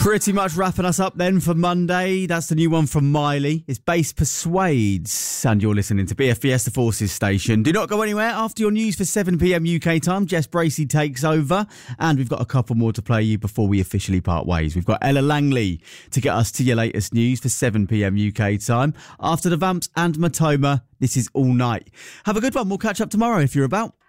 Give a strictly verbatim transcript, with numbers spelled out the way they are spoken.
Pretty much wrapping us up then for Monday. That's the new one from Miley. It's Bass Persuades. And you're listening to B F Fiesta Forces Station. Do not go anywhere. After your news for seven p.m. U K time, Jess Bracey takes over. And we've got a couple more to play you before we officially part ways. We've got Ella Langley to get us to your latest news for seven p.m. U K time. After the Vamps and Matoma, this is All Night. Have a good one. We'll catch up tomorrow if you're about.